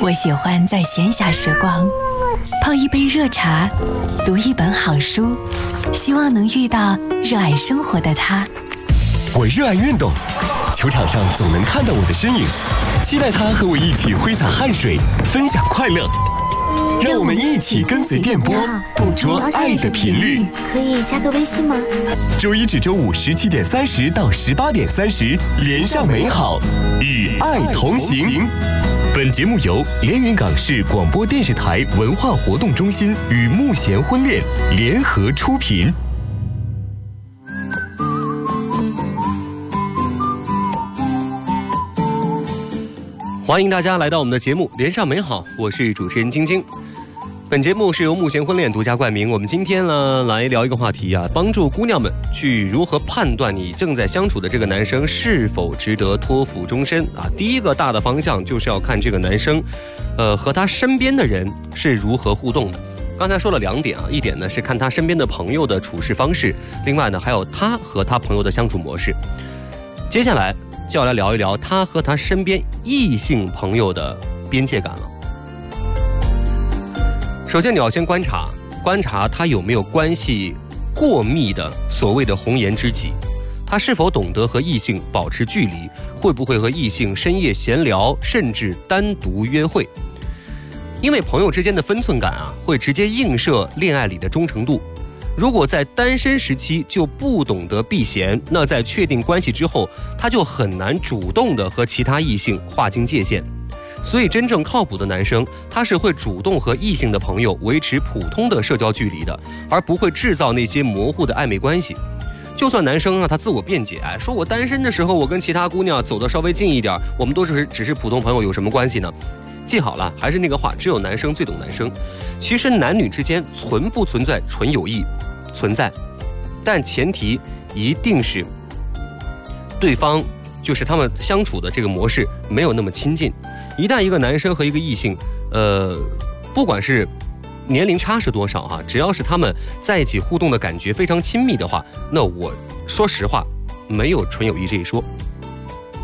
我喜欢在闲暇时光泡一杯热茶，读一本好书，希望能遇到热爱生活的他。 我热爱运动，球场上总能看到我的身影，期待他和我一起挥洒汗水，分享快乐。让我们一起跟随电波，捕捉爱的频率。 可以加个微信吗？ 周一至周五17:30到18:30，连上美好，与爱同行。本节目由连云港市广播电视台文化活动中心与慕贤婚恋联合出品。 欢迎大家来到我们的节目《连上美好》，我是主持人晶晶。本节目是由慕贤婚恋独家冠名。我们今天呢来聊一个话题啊，帮助姑娘们去如何判断你正在相处的这个男生是否值得托付终身啊。第一个大的方向就是要看这个男生，和他身边的人是如何互动的。刚才说了2点啊，一点呢是看他身边的朋友的处事方式，另外呢还有他和他朋友的相处模式。接下来就要来聊一聊他和他身边异性朋友的边界感了。首先你要先观察他有没有关系过密的所谓的红颜知己，他是否懂得和异性保持距离，会不会和异性深夜闲聊，甚至单独约会。因为朋友之间的分寸感啊，会直接映射恋爱里的忠诚度。如果在单身时期就不懂得避嫌，那在确定关系之后，他就很难主动的和其他异性划清界限。所以真正靠谱的男生，他是会主动和异性的朋友维持普通的社交距离的，而不会制造那些模糊的暧昧关系。就算男生啊他自我辩解，说我单身的时候我跟其他姑娘走得稍微近一点，我们都只是普通朋友，有什么关系呢？记好了，还是那个话，只有男生最懂男生。其实男女之间存不存在纯友谊？存在，但前提一定是对方就是他们相处的这个模式没有那么亲近。一旦一个男生和一个异性，不管是年龄差是多少哈，只要是他们在一起互动的感觉非常亲密的话，那我说实话，没有纯友谊这一说。